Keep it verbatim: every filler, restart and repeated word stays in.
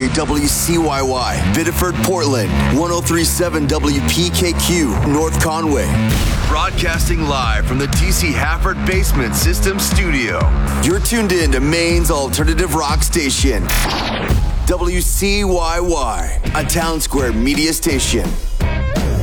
at W C Y Y, Biddeford, Portland, ten thirty-seven W P K Q, North Conway. Broadcasting live from the D C Hafford Basement System Studio. You're tuned in to Maine's alternative rock station, W C Y Y, a Town Square media station.